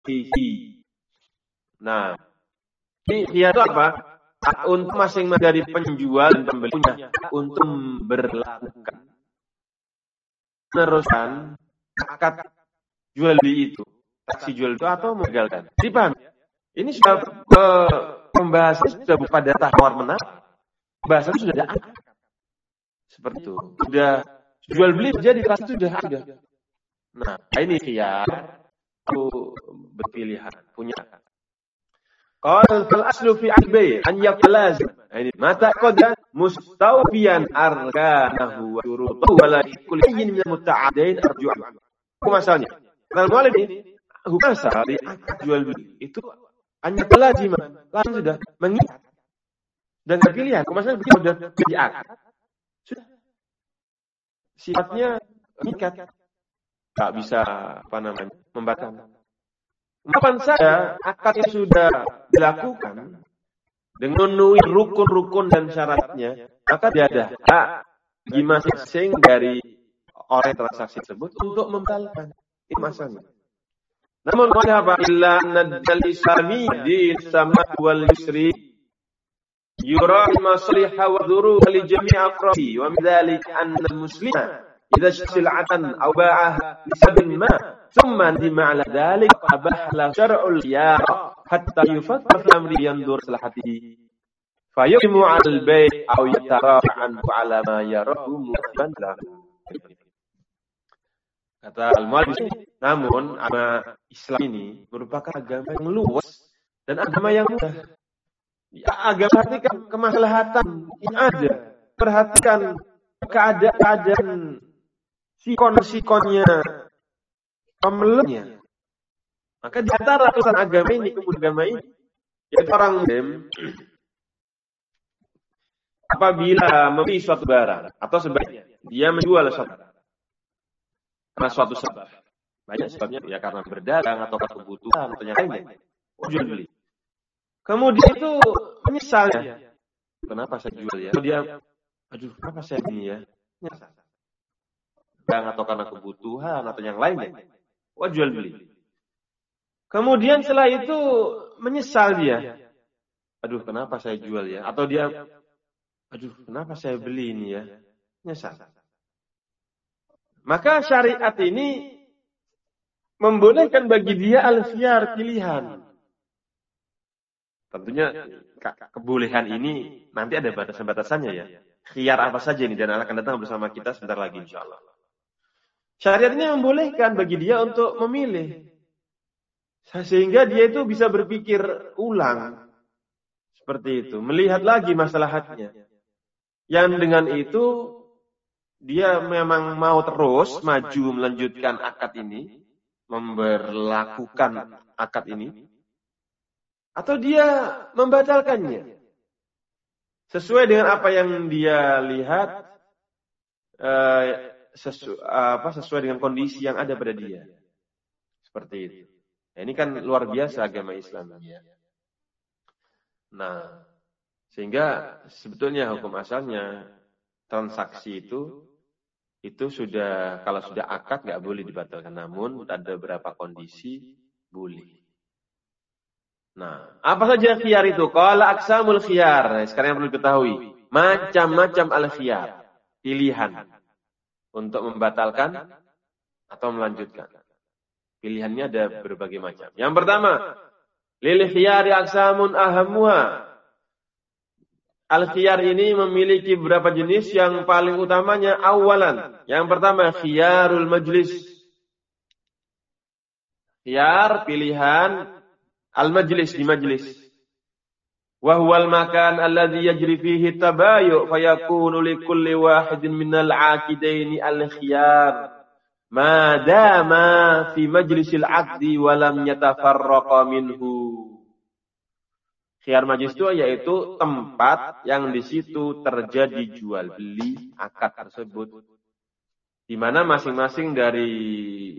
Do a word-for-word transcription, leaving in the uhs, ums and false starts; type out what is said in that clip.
fihi. Nah, ini khiyar itu apa? Untuk masing-masing dari penjual dan pembelinya untuk berlakukan meneruskan akad jual beli itu, transaksi jual itu atau mengagalkan. Dipahami? Ini sudah uh, pembahasan sudah pada tawar menawar. Pembahasan sudah ada akad. Seperti itu. Sudah jual beli jadi transaksi sudah ada. Nah, ini khiyar itu berpilihan punya akad. Qal fal aslu fi al-bay' an yaqlaz. Ini mata qad mustawfiyan arkanahu wa syurutuhu wa la kullin min al-muta'addain arju'an. Masalahnya, kalau boleh ini hukum asal di akad jual beli itu hanya lazimah, langsung sudah mengikat dan pilihan. Masalahnya dia sudah di akad. Sudah. Sifatnya mengikat. Tak bisa apa namanya? Membatalkan. Kapan saja akad itu sudah dilakukan dengan memenuhi rukun-rukun dan syaratnya, maka dia ada hak bagi masing-masing dari orang transaksi tersebut untuk membatalkan. Itu masalahnya. Namun apa? Illa nadal islami di sama wal yusri yura maslihah wa dhuru li jami' afradi wa min dzalika anna al-muslima idza sil'atan aw ba'aha li sabin ma thumma ndima 'ala dzalik abah la syar'ul khiyar hatta yufakkar fi amri yandur salahatihi fayuqimu 'ala al-bay' aw yatarafa'an 'ala ma yarahu mu'taban lahu. Kata al-mu'allif, namun agama Islam ini merupakan agama yang luas dan agama yang mudah. Ya, agama perhatikan kemaslahatan yang ada, perhatikan keadaan sikon-sikonnya, pemeluknya. Maka di antara urusan agama ini, kemudian agama ini, yaitu orang Muslim, apabila membeli suatu barang atau sebaliknya, dia menjual suatu barang karena suatu sebab, banyak sebabnya ya karena berdagang atau kebutuhan atau yang lainnya, jual beli. Kemudian itu menyesalnya, kenapa saya jual ya? Kemudian, aduh, kenapa saya ini ya? Nyesal. Atau karena kebutuhan atau yang lainnya, wah jual beli. Kemudian setelah itu menyesal dia, aduh kenapa saya jual ya? Atau dia, aduh kenapa saya beli ini ya? Nyesal. Maka syariat ini membolehkan bagi dia al-khiyar, pilihan. Tentunya kebolehan ini nanti ada batasan-batasannya ya. Khiyar apa saja ini dan akan datang bersama kita sebentar lagi insyaallah. Syariat ini membolehkan bagi dia untuk memilih. Sehingga dia itu bisa berpikir ulang. Seperti itu. Melihat lagi maslahatnya. Yang dengan itu, dia memang mau terus maju melanjutkan akad ini. Memberlakukan akad ini. Atau dia membatalkannya. Sesuai dengan apa yang dia lihat. Eh, Sesu, apa, sesuai dengan kondisi yang ada pada dia. Seperti itu. Nah, ini kan luar biasa agama Islam. Nah, sehingga sebetulnya hukum asalnya transaksi itu itu sudah, kalau sudah akad nggak boleh dibatalkan. Namun ada beberapa kondisi boleh. Nah, apa saja khiyar itu? Qala aqsamul khiyar. Nah, sekarang yang perlu diketahui, macam-macam al-khiyar, pilihan untuk membatalkan atau melanjutkan. Pilihannya ada berbagai macam. Yang pertama, lil khiyari aqsamun ahammuha. Al-khiyar ini memiliki beberapa jenis, yang paling utamanya awalan. Yang pertama, khiyarul majlis. Khiyar pilihan al-majlis, di majlis. Wa huwal makan alladhi yajri fihi tabayu fayakunu li kulli wahidin minal aqidaini al-khiyar ma dama fi majlisil aqdi wa lam yatafarraqa minhu. Khiyar majlis itu yaitu tempat yang di situ terjadi jual beli akad tersebut, di mana masing-masing dari